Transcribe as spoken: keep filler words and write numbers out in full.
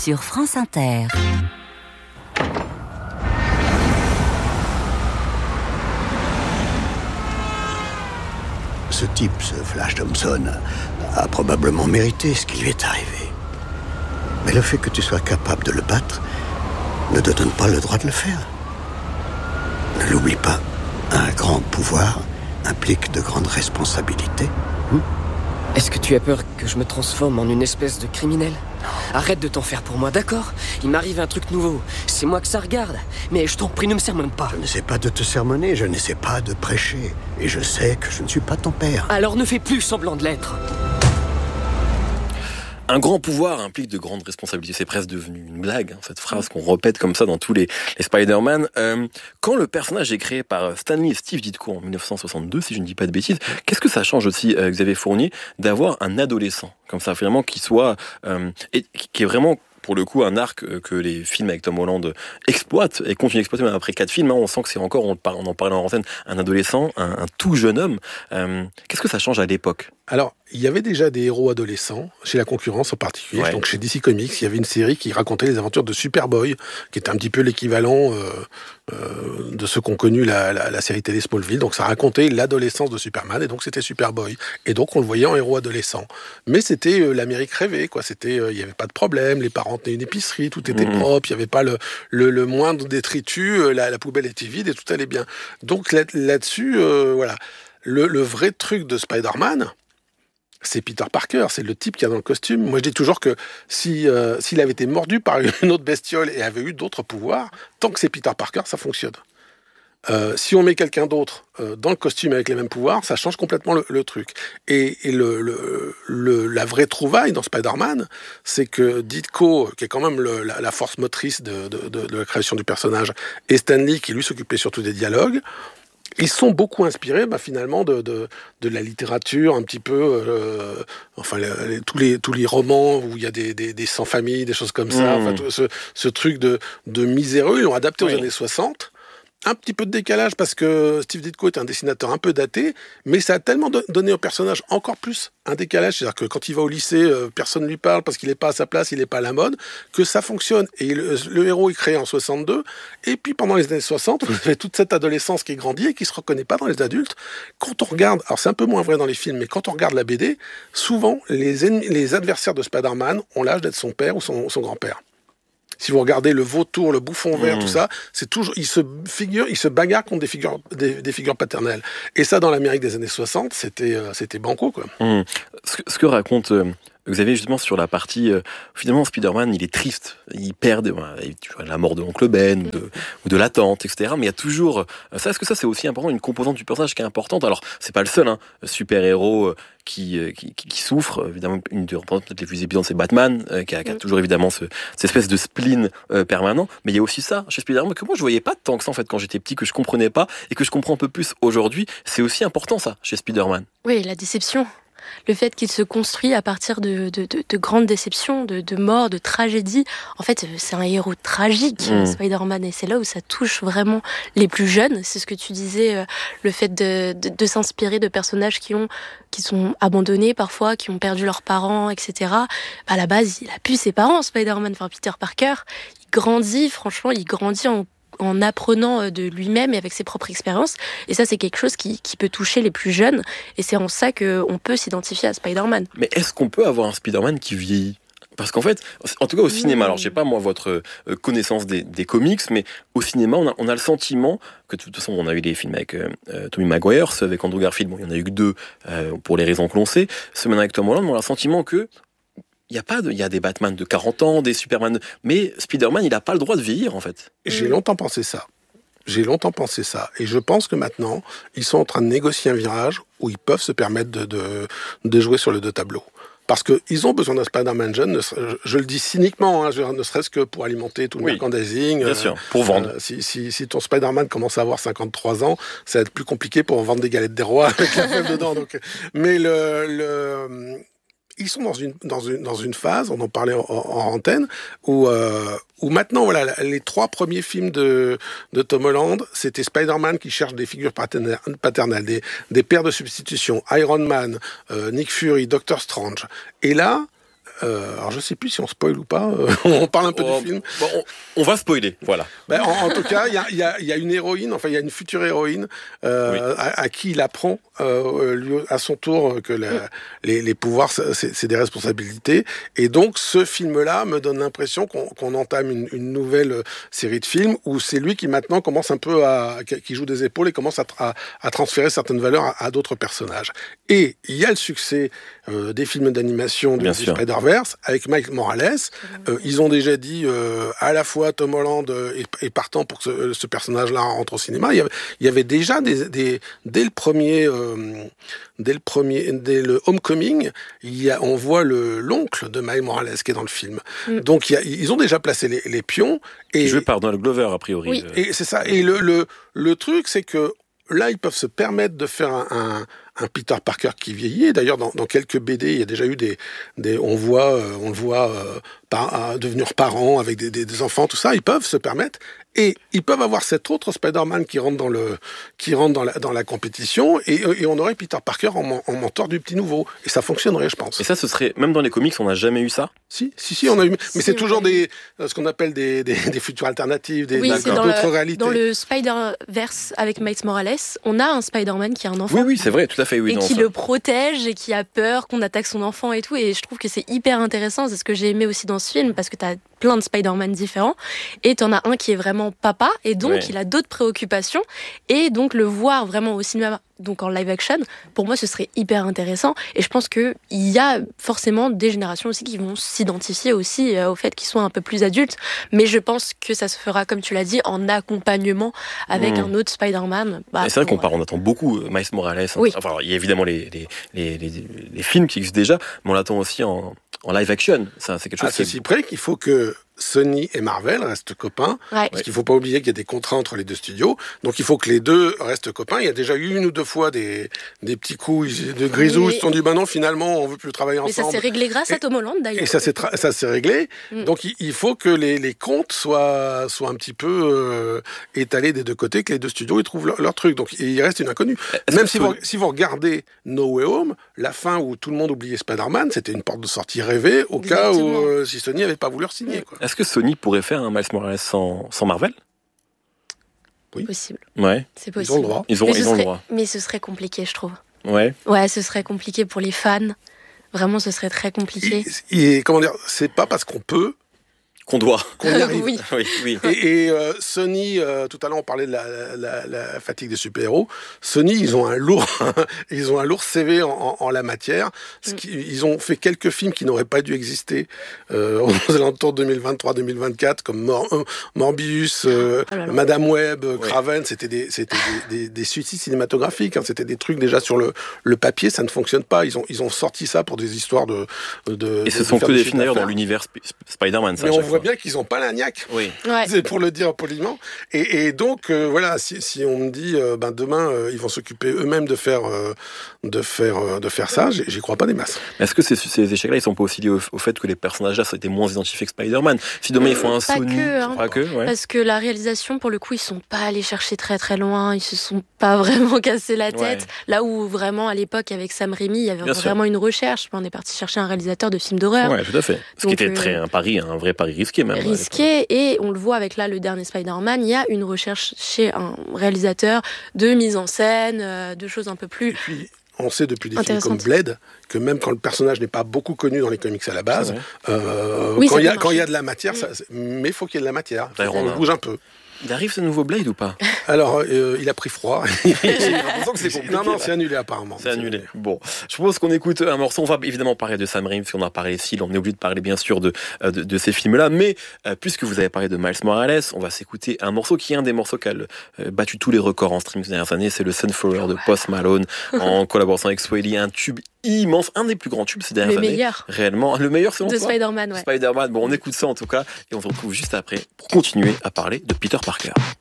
sur France Inter. Ce type, ce Flash Thompson, a probablement mérité ce qui lui est arrivé. Mais le fait que tu sois capable de le battre ne te donne pas le droit de le faire. Ne l'oublie pas, un grand pouvoir implique de grandes responsabilités. Hmm? Est-ce que tu as peur que je me transforme en une espèce de criminel ? Arrête de t'en faire pour moi, d'accord ? Il m'arrive un truc nouveau. C'est moi que ça regarde. Mais je t'en prie, ne me sermonne pas. Je n'essaie pas de te sermonner, je n'essaie pas de prêcher. Et je sais que je ne suis pas ton père. Alors ne fais plus semblant de l'être. Un grand pouvoir implique de grandes responsabilités. C'est presque devenu une blague, hein, cette phrase qu'on répète comme ça dans tous les, les Spider-Man. Euh, quand le personnage est créé par Stanley et Steve Ditko en dix-neuf cent soixante-deux, si je ne dis pas de bêtises, qu'est-ce que ça change aussi, euh, Xavier Fournier, d'avoir un adolescent comme ça, finalement, qui soit, euh, et, qui est vraiment, pour le coup, un arc que les films avec Tom Holland exploitent et continuent d'exploiter même après quatre films. Hein, on sent que c'est encore, on, on en parlait en antenne, un adolescent, un, un tout jeune homme. Euh, qu'est-ce que ça change à l'époque ? Alors, il y avait déjà des héros adolescents, chez la concurrence en particulier. Ouais. Donc chez D C Comics, il y avait une série qui racontait les aventures de Superboy, qui était un petit peu l'équivalent euh, euh, de ce qu'ont connu la, la, la série télé Smallville. Donc ça racontait l'adolescence de Superman, et donc c'était Superboy. Et donc on le voyait en héros adolescent. Mais c'était euh, l'Amérique rêvée, quoi. C'était, euh, il n'y avait pas de problème, les parents tenaient une épicerie, tout était mmh. propre, il n'y avait pas le, le, le moindre détritus, euh, la, la poubelle était vide et tout allait bien. Donc là, là-dessus, euh, voilà. Le, le vrai truc de Spider-Man, c'est Peter Parker, c'est le type qui a dans le costume. Moi, je dis toujours que si, euh, s'il avait été mordu par une autre bestiole et avait eu d'autres pouvoirs, tant que c'est Peter Parker, ça fonctionne. Euh, si on met quelqu'un d'autre euh, dans le costume avec les mêmes pouvoirs, ça change complètement le, le truc. Et, et le, le, le, la vraie trouvaille dans Spider-Man, c'est que Ditko, qui est quand même le, la, la force motrice de, de, de, de la création du personnage, et Stan Lee, qui lui s'occupait surtout des dialogues, ils sont beaucoup inspirés, bah, finalement, de, de, de la littérature, un petit peu, euh, enfin, les, les, tous, les, tous les romans où il y a des, des, des sans-familles, des choses comme ça, mmh. enfin, tout, ce, ce truc de, de miséreux, ils l'ont adapté oui. aux années soixante. Un petit peu de décalage parce que Steve Ditko est un dessinateur un peu daté, mais ça a tellement do- donné au personnage encore plus un décalage, c'est-à-dire que quand il va au lycée, euh, personne ne lui parle parce qu'il n'est pas à sa place, il n'est pas à la mode, que ça fonctionne. Et le, le héros est créé en soixante-deux, et puis pendant les années soixante, vous avez toute cette adolescence qui grandit et qui ne se reconnaît pas dans les adultes. Quand on regarde, alors c'est un peu moins vrai dans les films, mais quand on regarde la B D, souvent les, ennemis, les adversaires de Spider-Man ont l'âge d'être son père ou son, son grand-père. Si vous regardez le vautour, le bouffon vert, mmh. tout ça, c'est toujours, ils se figurent, ils se bagarrent contre des figures, des, des figures paternelles. Et ça, dans l'Amérique des années soixante, c'était, euh, c'était banco, quoi. Mmh. Ce, que, ce que raconte euh, Xavier, justement, sur la partie, euh, finalement, Spider-Man, il est triste. Il perd, voilà, tu vois, la mort de l'oncle Ben, ou de, ou de la tante, et cetera. Mais il y a toujours, euh, ça, est-ce que ça, c'est aussi important, une composante du personnage qui est importante? Alors, c'est pas le seul, hein, super-héros, euh, Qui, qui, qui souffre, évidemment, une des représentations les plus évidentes, c'est Batman, euh, qui, a, qui a toujours évidemment ce, cette espèce de spleen euh, permanent, mais il y a aussi ça chez Spider-Man que moi je voyais pas tant que ça en fait quand j'étais petit, que je comprenais pas et que je comprends un peu plus aujourd'hui. C'est aussi important ça chez Spider-Man. Oui, la déception. Le fait qu'il se construit à partir de, de, de, de grandes déceptions, de, de morts, de tragédies. En fait, c'est un héros tragique, mmh. Spider-Man, et c'est là où ça touche vraiment les plus jeunes. C'est ce que tu disais, euh, le fait de, de, de s'inspirer de personnages qui ont, qui sont abandonnés parfois, qui ont perdu leurs parents, et cetera. À la base, il a pu ses parents, Spider-Man, enfin Peter Parker. Il grandit, franchement, il grandit en en apprenant de lui-même et avec ses propres expériences. Et ça, c'est quelque chose qui, qui peut toucher les plus jeunes. Et c'est en ça qu'on peut s'identifier à Spider-Man. Mais est-ce qu'on peut avoir un Spider-Man qui vieillit ? Parce qu'en fait, en tout cas au cinéma, alors je sais pas moi votre connaissance des, des comics, mais au cinéma, on a, on a le sentiment que de toute façon, on a eu des films avec euh, Tobey Maguire, ceux avec Andrew Garfield, bon, il y en a eu que deux euh, pour les raisons que l'on sait. Ceux maintenant avec Tom Holland, on a le sentiment que il y a pas de, il y a des Batman de quarante ans, des Superman, mais Spider-Man, il a pas le droit de vieillir en fait. J'ai longtemps pensé ça. J'ai longtemps pensé ça. Et je pense que maintenant, ils sont en train de négocier un virage où ils peuvent se permettre de, de, de jouer sur les deux tableaux. Parce qu'ils ont besoin d'un Spider-Man jeune, je le dis cyniquement, hein, ne serait-ce que pour alimenter tout le oui, merchandising. Bien euh, sûr, pour vendre. Euh, si, si, si ton Spider-Man commence à avoir cinquante-trois ans, ça va être plus compliqué pour vendre des galettes des rois avec la fève dedans. Donc, mais le... le ils sont dans une, dans une, dans une phase, on en parlait en, en antenne, où, euh, où maintenant, voilà, les trois premiers films de, de Tom Holland, c'était Spider-Man qui cherche des figures paternelles, paternelles des, des pères de substitution, Iron Man, euh, Nick Fury, Doctor Strange. Et là, Euh, alors je sais plus si on spoil ou pas. Euh, on parle un peu oh, du film. Bon, on, on va spoiler, voilà. Ben, en, en tout cas, il y a, y, a, y a une héroïne, enfin il y a une future héroïne euh, oui. à, à qui il apprend euh, lui, à son tour que la, mm. les, les pouvoirs c'est, c'est des responsabilités. Et donc ce film-là me donne l'impression qu'on, qu'on entame une, une nouvelle série de films où c'est lui qui maintenant commence un peu à, qui joue des épaules et commence à, à, à transférer certaines valeurs à, à d'autres personnages. Et il y a le succès euh, des films d'animation de Spider-Verse avec Miles Morales. Euh, ils ont déjà dit euh, à la fois Tom Holland est, est partant pour que ce, ce personnage-là rentre au cinéma. Il y avait, il y avait déjà des, des, dès le premier, euh, dès le premier, dès le Homecoming, il y a, on voit le l'oncle de Miles Morales qui est dans le film. Mm. Donc il y a, ils ont déjà placé les, les pions. Et qui joué par Donald Glover a priori. Oui, et c'est ça. Et le le le truc, c'est que là, ils peuvent se permettre de faire un, un, un Peter Parker qui vieillit. D'ailleurs, dans, dans quelques B D, il y a déjà eu des, des on voit, euh, on le voit euh, par, euh, devenir parents avec des, des, des enfants, tout ça. Ils peuvent se permettre. Et ils peuvent avoir cet autre Spider-Man qui rentre dans le, qui rentre dans la, dans la compétition, et, et on aurait Peter Parker en, en mentor du petit nouveau. Et ça fonctionnerait, je pense. Et ça, ce serait, même dans les comics, on n'a jamais eu ça? Si, si, si, on a eu, mais si, c'est toujours des, ce qu'on appelle des, des, des futures alternatives, des, oui, d'autres le, réalités. Dans le Spider-Verse avec Miles Morales, on a un Spider-Man qui a un enfant. Oui, oui, c'est vrai, tout à fait, oui. Et non, qui ça. le protège et qui a peur qu'on attaque son enfant et tout. Et je trouve que c'est hyper intéressant. C'est ce que j'ai aimé aussi dans ce film, parce que t'as plein de Spider-Man différents. Et t'en as un qui est vraiment papa, et donc ouais. il a d'autres préoccupations. Et donc le voir vraiment au cinéma, donc en live action, pour moi ce serait hyper intéressant. Et je pense qu'il y a forcément des générations aussi qui vont s'identifier aussi euh, au fait qu'ils soient un peu plus adultes. Mais je pense que ça se fera, comme tu l'as dit, en accompagnement avec mmh. un autre Spider-Man. Bah, c'est vrai qu'on part, on attend beaucoup Miles Morales. Oui. Enfin, il y a évidemment les, les, les, les, les films qui existent déjà, mais on l'attend aussi en, en live action. Ça, c'est quelque chose à ceci est... près qu'il faut que Sony et Marvel restent copains, ouais. parce qu'il ne faut pas oublier qu'il y a des contrats entre les deux studios, donc il faut que les deux restent copains. Il y a déjà eu une ou deux fois des, des petits coups de grisous, oui. ils se sont dit, bah non, finalement, on ne veut plus travailler ensemble. Mais ça s'est réglé grâce et, à Tom Holland, d'ailleurs. Et ça s'est, tra- ça s'est réglé, mm. donc il, il faut que les, les comptes soient, soient un petit peu euh, étalés des deux côtés, que les deux studios ils trouvent leur, leur truc, donc il reste une inconnue. Est-ce Même si vous, si vous regardez No Way Home, la fin où tout le monde oubliait Spider-Man, c'était une porte de sortie rêvée, au Exactement. cas où euh, si Sony n'avait pas voulu re-signer. Quoi. Est-ce que Sony pourrait faire un Miles Morales sans, sans Marvel? Oui. Possible. Ouais. C'est possible. Ils ont le droit. Ils ont, ils ont serait, le droit. Mais ce serait compliqué, je trouve. Ouais. Ouais, ce serait compliqué pour les fans. Vraiment, ce serait très compliqué. Et, et comment dire, c'est pas parce qu'on peut qu'on doit. Qu'on y arrive. oui. oui, oui. Et, et euh, Sony, euh, tout à l'heure on parlait de la, la, la fatigue des super-héros. Sony, ils ont un lourd, ils ont un lourd C V en, en, en la matière. Ce qui, ils ont fait quelques films qui n'auraient pas dû exister euh, aux alentours deux mille vingt-trois deux mille vingt-quatre, comme Mor, euh, Morbius, euh, oh là là. Madame Web, oui. Kraven. C'était des, c'était des, des, des suicides cinématographiques. Hein. C'était des trucs déjà sur le, le papier, ça ne fonctionne pas. Ils ont, ils ont sorti ça pour des histoires de. de et ce de sont que des films d'ailleurs dans l'univers Sp- Spider-Man. Ça, Mais on voit bien qu'ils n'ont pas la niaque, oui. ouais. c'est pour le dire poliment. Et, et donc, euh, voilà, si, si on me dit, euh, ben demain, euh, ils vont s'occuper eux-mêmes de faire, euh, de faire, euh, de faire ça, j'y crois pas des masses. Est-ce que ces, ces échecs-là, ils sont pas aussi liés au, au fait que les personnages-là étaient moins identifiés que Spider-Man? Si demain ils font un pas Sony, que, hein, pas que, ouais. Parce que la réalisation, pour le coup, ils sont pas allés chercher très très loin, ils se sont pas vraiment cassé la tête. Ouais. Là où vraiment à l'époque avec Sam Raimi, il y avait Bien vraiment sûr. une recherche. On est parti chercher un réalisateur de films d'horreur. Ouais, tout à fait. Ce donc, qui était très un pari, un vrai pari risqué même. Risqué, et on le voit avec là le dernier Spider-Man, il y a une recherche chez un réalisateur de mise en scène, de choses un peu plus. Et puis, on sait depuis des films comme Blade que même quand le personnage n'est pas beaucoup connu dans les comics à la base, euh, oui, quand il y a quand il y a de la matière, oui. ça, mais il faut qu'il y ait de la matière. Il faut bouge un peu. Il arrive ce nouveau Blade ou pas? Alors, euh, il a pris froid. J'ai l'impression que c'est compliqué. Non, non, c'est annulé apparemment. C'est annulé. Bon, je propose qu'on écoute un morceau. On va évidemment parler de Sam Raimi, parce qu'on a parlé de Seal. On est obligé de parler bien sûr de, de, de ces films-là. Mais euh, puisque vous avez parlé de Miles Morales, on va s'écouter un morceau qui est un des morceaux qui a le, euh, battu tous les records en stream ces dernières années. C'est le Sunflower de Post Malone en collaboration avec Swaley. Un tube immense, un des plus grands tubes ces dernières le années. Le meilleur. Réellement. Le meilleur, selon de toi? Spider-Man, ouais. Spider-Man. Bon, on écoute ça en tout cas. Et on se retrouve juste après pour continuer à parler de Peter Parker.